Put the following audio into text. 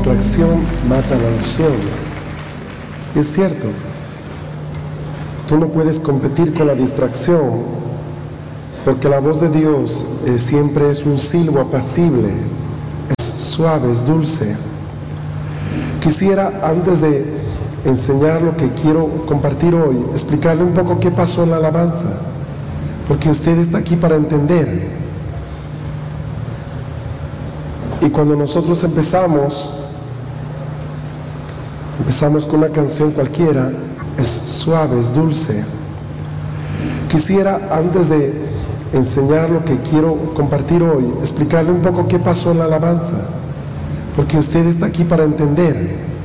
distracción mata la unción. Es cierto, tú no puedes competir con la distracción, porque la voz de Dios siempre es un silbo apacible, es suave, es dulce. Quisiera, antes de enseñar lo que quiero compartir hoy, explicarle un poco qué pasó en la alabanza, porque usted está aquí para entender. Y cuando nosotros empezamos con una canción cualquiera, es suave, es dulce. Quisiera, antes de enseñar lo que quiero compartir hoy, explicarle un poco qué pasó en la alabanza, porque usted está aquí para entender.